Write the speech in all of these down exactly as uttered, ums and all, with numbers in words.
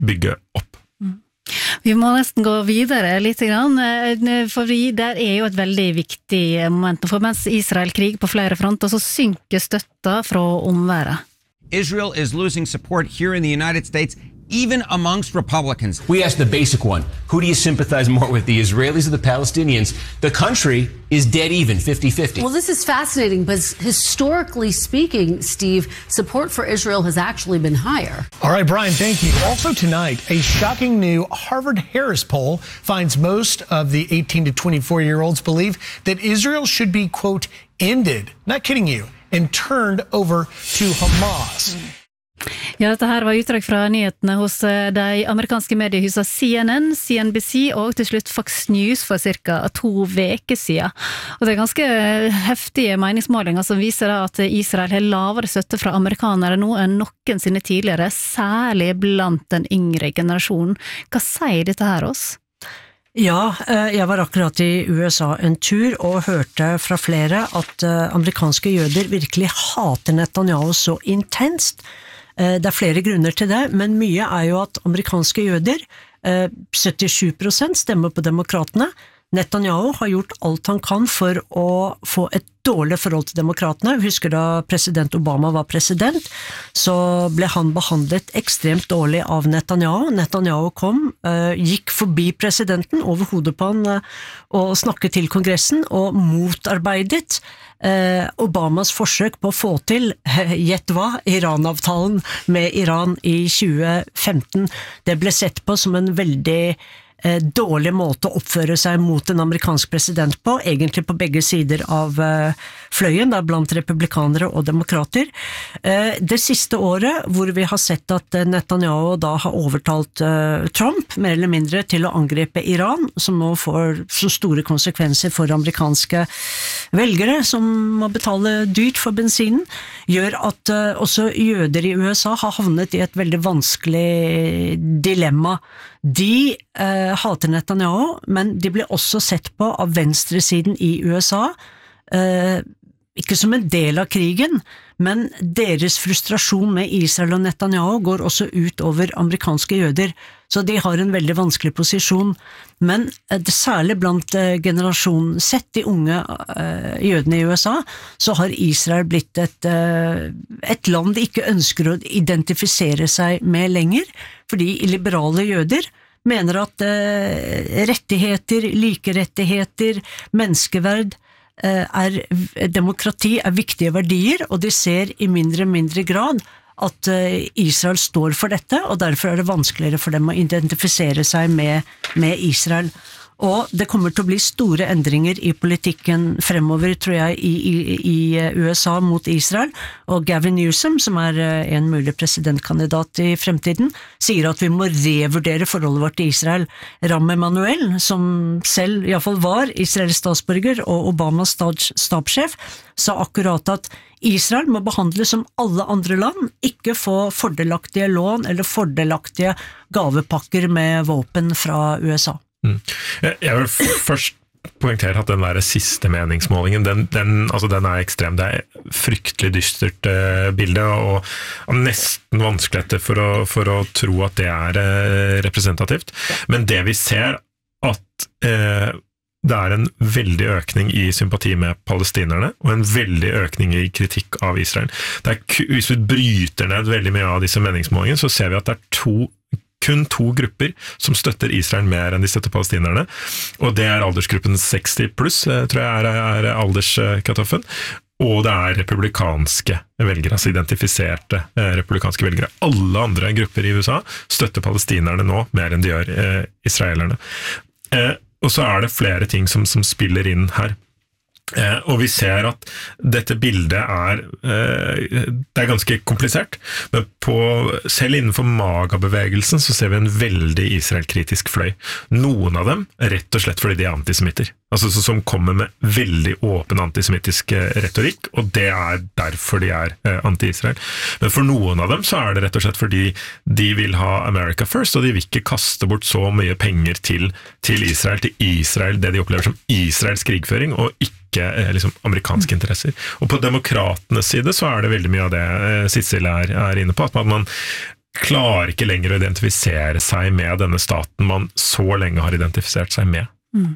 bygge opp. Vi må nesten gå videre litt grann, for der er jo et veldig viktig moment, for mens Israel kriger på flere fronter, så synker støtta fra omværet. Israel is losing support here in the United States, even amongst Republicans. We asked the basic one, who do you sympathize more with, the Israelis or the Palestinians? The country is dead even, fifty-fifty. Well, this is fascinating, but historically speaking, Steve, support for Israel has actually been higher. All right, Brian, thank you. Also tonight, a shocking new Harvard-Harris poll finds most of the eighteen to twenty-four-year-olds believe that Israel should be, quote, ended, not kidding you, and turned over to Hamas. Ja, dette her var utdrag fra nyhetene hos de amerikanske mediehusene C N N, C N B C og til slutt Fox News for cirka to veker siden. Og det er ganske heftige meningsmålinger som viser at Israel har lavere støtte fra amerikanere nå enn noensinne tidligere, særlig blant den yngre generasjonen. Hva sier dette her oss? Ja, jeg var akkurat i U S A en tur og hørte fra flere at amerikanske jøder virkelig hater Netanyahu så intenst. Det er flere grunner til det, men mye er jo at amerikanske jøder, syttisju prosent stemmer på demokratene. Netanyahu har gjort alt han kan for å få et dårlig forhold til demokratene. Husker da president Obama var president, så ble han behandlet ekstremt dårlig av Netanyahu. Netanyahu kom, gikk forbi presidenten over hodet på han og snakket til kongressen og motarbeidet Obamas forsøk på å få til, gjett hva, Iran-avtalen med Iran i tjue femten. Det ble sett på som en veldig dårlig måte å oppføre seg mot en amerikansk president på, egentlig på begge sider av fløyen, da, blant republikanere og demokrater. Det siste året, hvor vi har sett at Netanyahu da har overtalt Trump, mer eller mindre, til å angripe Iran, som nå får så store konsekvenser for amerikanske velgere, som må betale dyrt for bensinen, gjør at også jøder i U S A har havnet i et veldig vanskelig dilemma. De eh, hater Netanyahu, men de blir også sett på av venstresiden i U S A, eh, ikke som en del av krigen, men deres frustrasjon med Israel og Netanyahu går også ut over amerikanske jøder, så de har en veldig vanskelig posisjon. Men eh, særlig blant eh, generasjon Z, de unge eh, jødene i U S A, så har Israel blitt et, eh, et land de ikke ønsker å identifisere seg med lenger, fordi liberale jøder mener at eh, rettigheter, likerettigheter, menneskeverd, eh, er, demokrati er viktige verdier, og de ser i mindre og mindre grad at eh, Israel står for dette, og derfor er det vanskeligere for dem å identifisere seg med, med Israel. Og det kommer til å bli store endringer i politikken fremover, tror jeg, i, i, i U S A mot Israel. Og Gavin Newsom, som er en mulig presidentkandidat i fremtiden, sier at vi må revurdere forholdet vårt til Israel. Rahm Emanuel, som selv i hvert fall var Israels statsborger og Obamas stabssjef, sa akkurat at Israel må behandles som alle andre land, ikke få fordelaktige lån eller fordelaktige gavepakker med våpen fra U S A. Mm. Jeg vil først poengtere at den der siste meningsmålingen, den, den, altså den er ekstrem. Det er fryktelig dystert uh, bilde, og, og nesten vanskelig for å, for å tro at det er uh, representativt. Men det vi ser at uh, det er en veldig økning i sympati med palestinerne, og en veldig økning i kritikk av Israel. Det er, hvis vi bryter ned veldig mye av disse meningsmålingene, så ser vi at det er to kun to grupper som støtter Israel mer enn de støtter palestinerne, og det er aldersgruppen seksti pluss, tror jeg er, er alderskatoffen, og det er republikanske velgere, altså identifiserte eh, republikanske velgere. Alle andre grupper i U S A støtter palestinerne nå mer enn de gjør eh, israelerne. Eh, og så er det flere ting som, som spiller inn her. Eh, og vi ser at dette bildet er eh, det er ganske komplisert, men på, selv innenfor MAGA-bevegelsen så ser vi en veldig Israel-kritisk fløy. Noen av dem rett og slett fordi de er antisemitter, altså som kommer med veldig åpen antisemittisk retorikk, og det er derfor de er eh, anti-Israel. Men for noen av dem så er det rett og slett fordi de vil ha America first, og de vil ikke kaste bort så mye penger til, til Israel, til Israel, det de opplever som Israels krigføring, og ikke liksom, amerikanske interesser. Og på demokratenes side så er det veldig mye av det Sissel er, er inne på, at man, klarer ikke lenger å identifisere seg med denne staten man så lenge har identifisert seg med. Mm.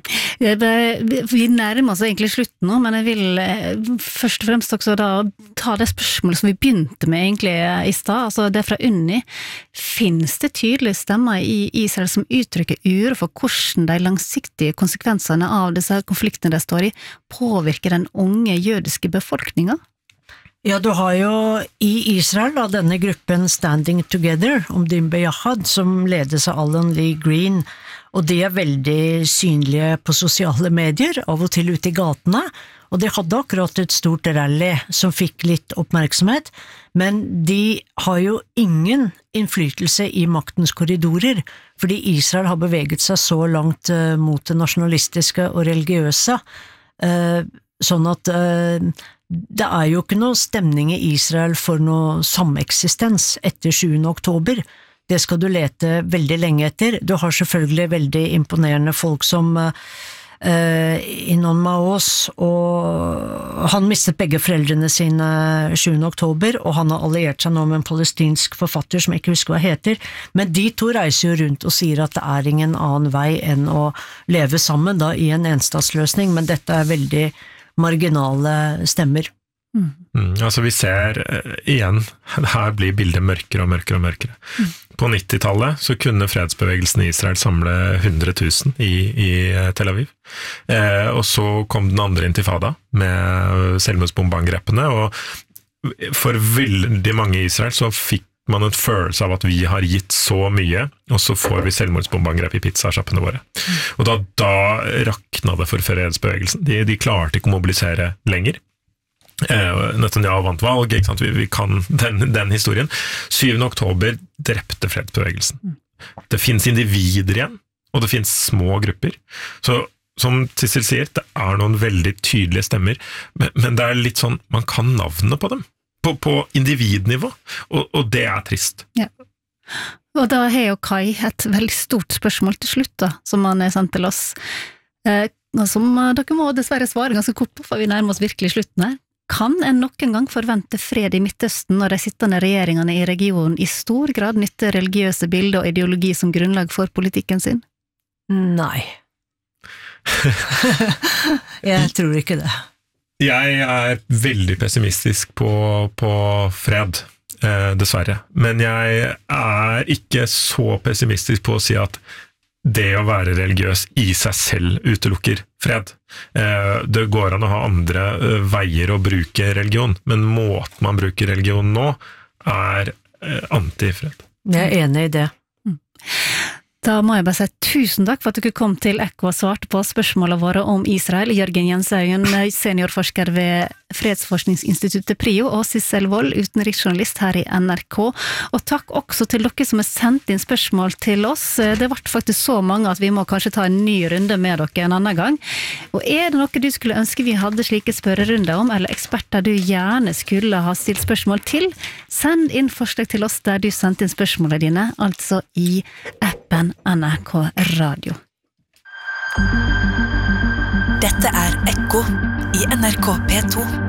Vi nærmer oss egentlig slutten nå, men jeg vil først og fremst også da ta det spørsmålet som vi begynte med egentlig i stad, altså det fra Unni. Finnes det tydelige stemmer i Israel som uttrykker uro for hvordan de langsiktige konsekvensene av disse konfliktene de står i påvirker den unge jødiske befolkningen? Ja, du har jo i Israel da, denne gruppen Standing Together, Omdim Beyahad, som ledes av Alan Lee Green, og de er veldig synlige på sosiale medier, av og til ute i gatene, og de hadde akkurat et stort rally som fikk litt oppmerksomhet, men de har jo ingen innflytelse i maktens korridorer, fordi Israel har beveget seg så langt uh, mot det nasjonalistiske og religiøse, uh, sånn at uh, det er jo ikke noe stemning i Israel for noe sameksistens etter sjuende oktober. Det skal du lete veldig lenge etter. Du har selvfølgelig veldig imponerende folk som uh, Inon Maos, og han mistet begge foreldrene sine sjuende oktober, og han har alliert seg nå med en palestinsk forfatter som jeg ikke husker hva heter, men de to reiser jo rundt og sier at det er ingen annen vei enn å leve sammen da, i en enstatsløsning, men dette er veldig marginale stemmer. Mm. Mm, altså vi ser uh, igjen, her blir bildet mørkere og mørkere og mørkere. Mm. På nittitallet så kunne fredsbevegelsen i Israel samle hundre tusen i, i Tel Aviv. Eh, og så kom den andre intifada med selvmordsbombeangrepene, og for veldig mange i Israel så fikk man en følelse av at vi har gitt så mye, og så får vi selvmordsbombeangrep i pizzasjappene våre. Mm. Og da, da rakna det for fredsbevegelsen. De, de klarte ikke å mobilisere lenger. Eh, Netanyahu vant valg, ikke sant? Vi, vi kan den, den historien. syvende oktober drepte fredsbevegelsen. Det finnes individer igjen, og det finnes små grupper. Så som Sissel sier, det er noen veldig tydelige stemmer, men, men det er litt sånn, man kan navnet på dem, på, på individnivå, og, og det er trist. Ja. Og da har jo Kai et veldig stort spørsmål til slutt da, som han er sendt til oss, eh, som dere må dessverre svare ganske kort på, for vi nærmer oss virkelig slutten her. Kan en noen gang forvente fred i Midtøsten når de sittende regjeringene i regionen i stor grad nytter religiøse bilder og ideologi som grunnlag for politikken sin? Nei. Jeg tror ikke det. Jeg er veldig pessimistisk på, på fred, eh, dessverre. Men jeg er ikke så pessimistisk på å si at det å være religiøs i seg selv utelukker fred. Det går an å ha andre veier å bruke religion, men måten man bruker religion nå er antifred. Jeg er enig i det. Da må jeg bare si tusen takk for at dere kom til Ekko og svarte på spørsmålene våre om Israel. Jørgen Jenshaugen, seniorforsker ved Fredsforskningsinstituttet PRIO, og Sissel Wold, utenriksjournalist her i N R K. Og takk også til dere som har sendt inn spørsmål til oss. Det ble faktisk så mange at vi må kanskje ta en ny runde med dere en annen gang. Og er det noe du skulle ønske vi hadde slike spørrerunder om, eller eksperter du gjerne skulle ha stilt spørsmål til, send inn forslag til oss der du sendte inn spørsmålene dine, altså i appen N R K Radio. Dette er Ekko i N R K P to.